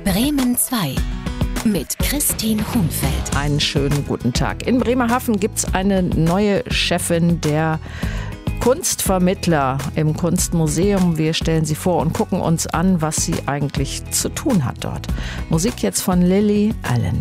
Bremen 2 mit Christine Hunfeld. Einen schönen guten Tag. In Bremerhaven gibt es eine neue Chefin der Kunstvermittler im Kunstmuseum. Wir stellen sie vor und gucken uns an, was sie eigentlich zu tun hat dort. Musik jetzt von Lily Allen.